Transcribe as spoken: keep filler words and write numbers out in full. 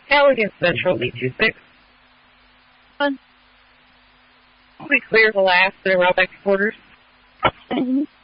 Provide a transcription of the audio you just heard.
Elegant Central, eight two six. We clear the last aerobic quarters. Mm-hmm.